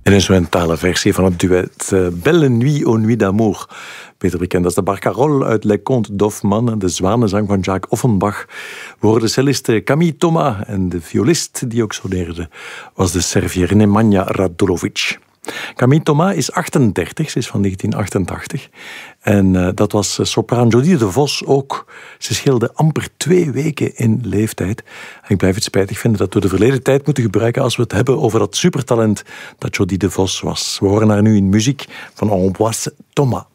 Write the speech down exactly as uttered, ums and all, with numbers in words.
Een instrumentale versie van het duet uh, Belle Nuit aux Nuits d'Amour. Beter bekend als de barcarolle uit Les Contes d'Hoffmann, de zwanenzang van Jacques Offenbach. We hoorden celliste Camille Thomas en de violist die ook soneerde was de Serviër Nemanja Radulovic. Camille Thomas is achtendertig, ze is van negentien achtentachtig. En uh, dat was sopraan Jodie de Vos ook. Ze scheelde amper twee weken in leeftijd. En ik blijf het spijtig vinden dat we de verleden tijd moeten gebruiken als we het hebben over dat supertalent dat Jodie de Vos was. We horen haar nu in muziek van Ambroise Thomas.